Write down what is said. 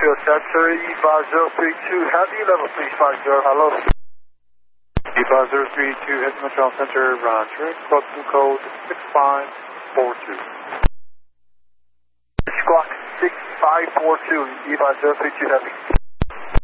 Field Center, E5032, Heavy, level 350, hello. E5032, Azimuth Ground Center, Roger, Squawk code 6542. Squawk 6542, E5032, Heavy.